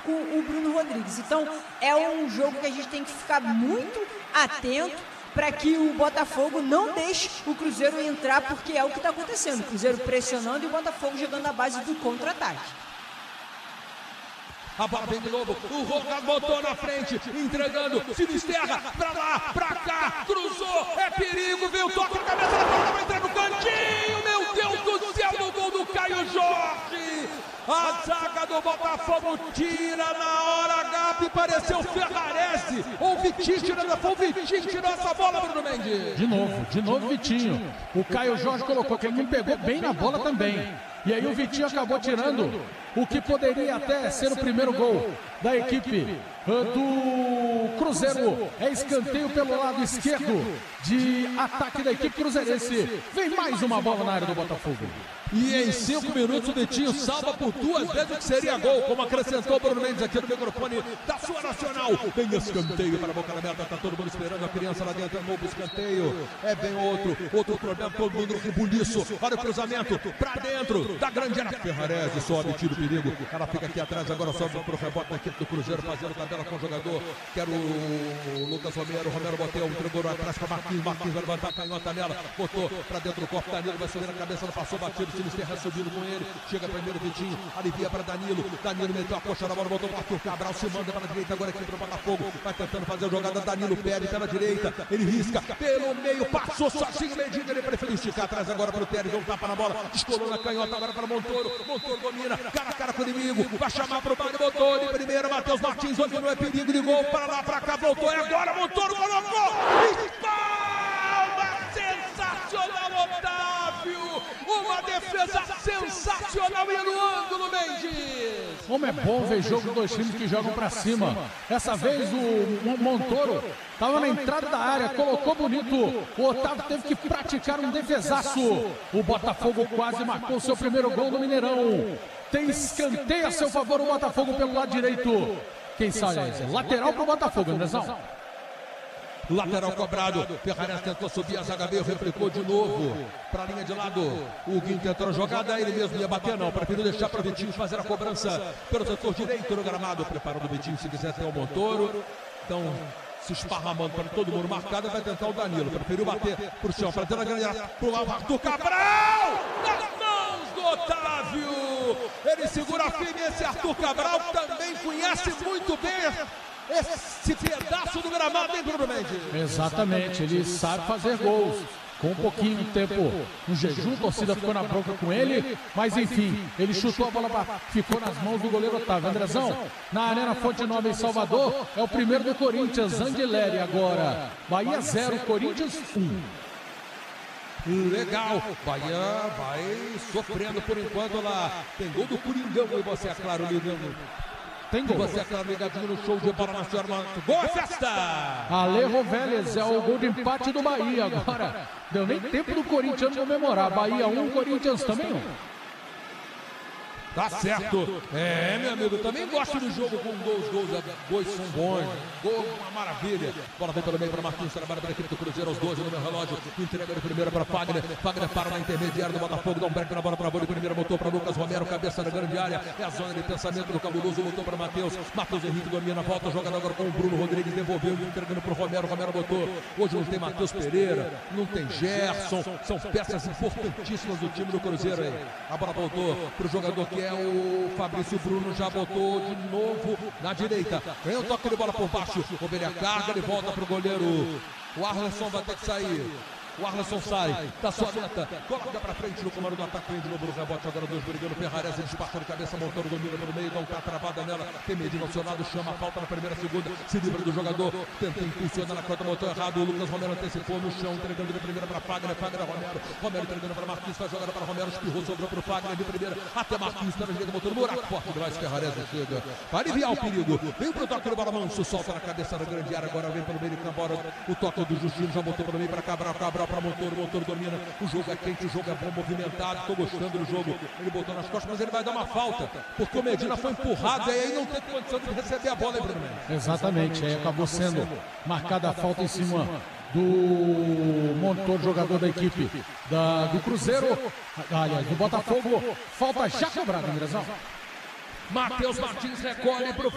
com o Bruno Rodrigues. Então é um jogo que a gente tem que ficar muito atento para que o Botafogo não deixe o Cruzeiro entrar, porque é o que está acontecendo. O Cruzeiro pressionando e o Botafogo jogando a base do contra-ataque. A bola vem de novo, o Roca botou na frente, entregando, Sinisterra, pra lá, pra cá, cruzou, é perigo, veio o toque na cabeça da bola, vai entrar no cantinho, meu Deus do céu, no gol do Caio Jorge. A zaga do Botafogo tira na hora H, e pareceu Ferrarese, ou Vitinho tirando, foi o Vitinho que tirou essa bola, Bruno Mendes. De novo Vitinho. O Caio Jorge colocou que ele não pegou bem na bola também. E aí o Vitinho acabou tirando o que poderia até ser o primeiro gol da equipe do Cruzeiro. É escanteio pelo lado esquerdo de ataque da equipe cruzeirense. Vem mais uma bola na área do Botafogo. E em 5 minutos o Vitinho salva por 2 vezes o que seria gol, como acrescentou o Bruno Mendes aqui no microfone da sua Nacional. Vem escanteio para a boca da meta, tá todo mundo esperando a criança lá dentro, é novo escanteio. É bem outro problema, todo mundo no rebuliço. Olha o cruzamento, pra dentro da grande área. Ferrarese sobe, tira o perigo. Ela fica aqui atrás, agora sobe pro rebote da equipe do Cruzeiro, fazendo tabela com o jogador, que era o Lucas Romero. Romero bateu, entregou atrás para Marquinhos. Marquinhos vai levantar a canhota nela, botou pra dentro do corpo. Danilo vai subir na cabeça, não passou, batido. Sinisterra subindo com ele, chega primeiro Vitinho, alivia para Danilo meteu a coxa na bola, botou o Arthur Cabral, se manda para a direita, agora aqui para o Botafogo, vai tentando fazer a jogada, Danilo perde pela direita, ele risca pelo meio, passou sozinho, Medina, ele preferiu esticar atrás agora para o Teres, deu um tapa na bola, descolou na canhota agora para Montoro domina, cara a cara com o inimigo, vai chamar para o Bagre, botou de primeira, Matheus Martins, onde não é perigo de gol, para lá, para cá, voltou, e agora Montoro colocou, sensacional, Otávio! Uma defesa sensacional e no ângulo, Mendes! Como é bom ver jogo dos dois times que jogam pra cima. Essa vez o Montoro estava na entrada da área, colocou bonito. O Otávio teve que praticar um defesaço. O Botafogo quase marcou seu primeiro gol no Mineirão. Tem escanteio a seu favor o Botafogo pelo lado direito. Quem sabe é lateral pro Botafogo, Andrezão. Lateral cobrado, Ferrarese tentou subir, a zaga veio, replicou de novo para a linha de lado. O Guinho tentou a jogada, ele mesmo ia bater, não, preferiu deixar para o Vitinho fazer a cobrança pelo setor direito no gramado. Preparando o Vitinho, se quiser ter o Montoro. Então, se esparramando para todo mundo marcado, vai tentar o Danilo. Preferiu bater para o chão, para dentro da grande área, para o Arthur Cabral! Nas mãos do Otávio! Ele segura firme esse Arthur Cabral, também conhece muito bem esse pedaço do gramado, hein, Bruno Mendes? Exatamente, ele sabe fazer gols. Com um pouquinho de tempo no jejum, a torcida ficou na bronca com ele, mas enfim, ele chutou a bola, ficou nas mãos do goleiro Otávio. Andrezão, na Arena Fonte Nova em Salvador, é o primeiro do Corinthians, Angeleri agora. Bahia 0, Corinthians 1. Legal, Bahia vai sofrendo por enquanto lá. Tem gol do Coringão e você, é claro, ligando. Tem gol. Você está ligadinho no show de bola nacional. Gol, é festa! Alejo Vélez é o gol de empate do Bahia. Agora, deu nem tempo do Corinthians comemorar. Bahia 1, Corinthians também 1. Tá certo. É, meu amigo, também gosto do jogo com gols. Gols são bons. Gol, uma maravilha. Bola vem pelo meio para Marquinhos, trabalha para a equipe do Cruzeiro aos 12 no meu relógio. Entrega de primeira para Fagner. Fagner para na intermediária do Botafogo. Dá um break na bola para a bola de primeira. Botou para Lucas Romero, cabeça da grande área. É a zona de pensamento do cabuloso. Botou para Matheus. Matheus Henrique domina a volta. Jogando agora com o Bruno Rodrigues. Devolveu, entregando para o Romero. Romero botou. Hoje não tem Matheus Pereira. Não tem Gerson. São peças importantíssimas do time do Cruzeiro aí. A bola voltou para o jogador que é o Fabrício Bruno, já botou de novo na direita. Vem o toque de bola por baixo. Ovelha a carga, ele volta para o goleiro. O Arleson vai ter que sair. O Arleson sai da sua meta, coloca para frente no comando do ataque, de novo no rebote, agora dois brigando, Ferrarese despacha de cabeça, Montoro domina pelo meio, não está travada nela, tem Medina ao seu lado, chama a falta na primeira, segunda, se livra do jogador, tenta impulsionar na conta, botou errado, o Lucas Romero antecipou no chão, entregando de primeira para Fagner, Fagner Romero entregando para Marquinhos, faz jogada para Romero, espirrou, sobrou para o Fagner de primeira, até Marquinhos, está na direita, Montoro, buraco forte demais, Ferrarese chega, para aliviar o perigo, vem pro toque do bola manso, solta na cabeça da grande área, agora vem pelo meio de campo, o toque do Justino, já botou pelo meio para Cabral para Montoro domina, o jogo é quente, o jogo é bom, movimentado, estou gostando do jogo, ele botou nas costas, mas ele vai dar uma falta, porque o Medina foi empurrado e aí não teve condição de receber a bola, hein, Bruno? Exatamente, aí acabou sendo marcada a falta em cima do Montoro, jogador da equipe do Cruzeiro, aliás, do Botafogo, falta já cobrada, Andrezão. Matheus Martins recolhe para o